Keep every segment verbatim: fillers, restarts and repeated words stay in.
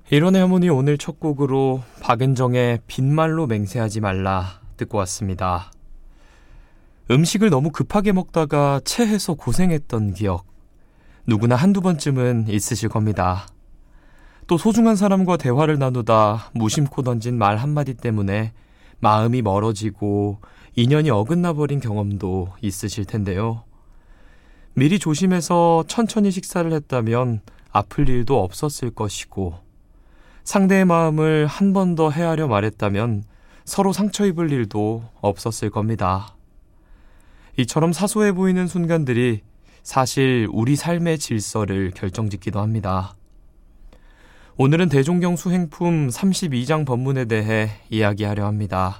이런의 어머니 오늘 첫 곡으로 박은정의 빈말로 맹세하지 말라 듣고 왔습니다. 음식을 너무 급하게 먹다가 체해서 고생했던 기억 누구나 한두 번쯤은 있으실 겁니다. 또 소중한 사람과 대화를 나누다 무심코 던진 말 한마디 때문에 마음이 멀어지고 인연이 어긋나버린 경험도 있으실 텐데요. 미리 조심해서 천천히 식사를 했다면 아플 일도 없었을 것이고 상대의 마음을 한 번 더 헤아려 말했다면 서로 상처 입을 일도 없었을 겁니다. 이처럼 사소해 보이는 순간들이 사실 우리 삶의 질서를 결정짓기도 합니다. 오늘은 대종경 수행품 삼십이 장 법문에 대해 이야기하려 합니다.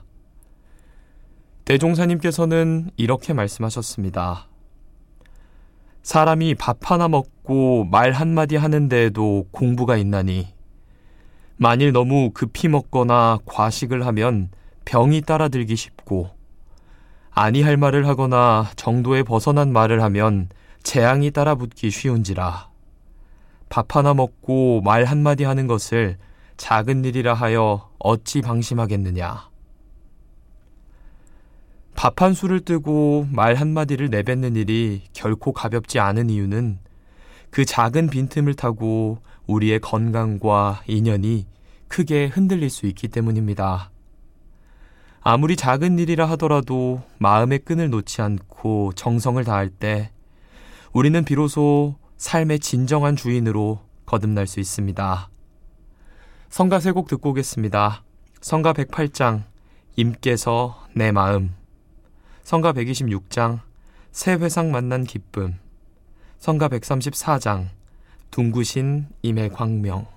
대종사님께서는 이렇게 말씀하셨습니다. 사람이 밥 하나 먹고 말 한마디 하는 데에도 공부가 있나니 만일 너무 급히 먹거나 과식을 하면 병이 따라들기 쉽고 아니할 말을 하거나 정도에 벗어난 말을 하면 재앙이 따라붙기 쉬운지라. 밥 하나 먹고 말 한마디 하는 것을 작은 일이라 하여 어찌 방심하겠느냐. 밥 한 술을 뜨고 말 한마디를 내뱉는 일이 결코 가볍지 않은 이유는 그 작은 빈틈을 타고 우리의 건강과 인연이 크게 흔들릴 수 있기 때문입니다. 아무리 작은 일이라 하더라도 마음의 끈을 놓지 않고 정성을 다할 때 우리는 비로소 삶의 진정한 주인으로 거듭날 수 있습니다. 성가 세 곡 듣고 오겠습니다. 성가 백팔 장 임께서 내 마음, 성가 백이십육 장 새 회상 만난 기쁨, 성가 백삼십사 장 둥구신 임의 광명.